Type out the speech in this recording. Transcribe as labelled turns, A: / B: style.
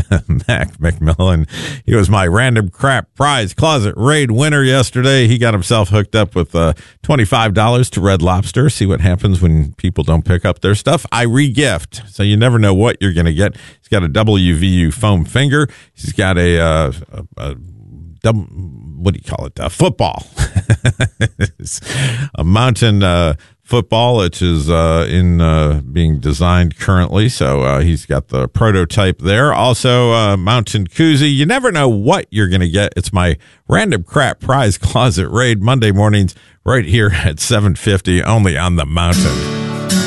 A: Mac McMillan. He was my random crap prize closet raid winner yesterday. He got himself hooked up with $25 to Red Lobster. See what happens when people don't pick up their stuff. I re-gift, so you never know what you're going to get. He's got a WVU foam finger. He's got a what do you call it? Football. A mountain football, which is being designed currently. So he's got the prototype there. Also, mountain koozie. You never know what you're going to get. It's my random crap prize closet raid Monday mornings right here at 7:50, only on the Mountain.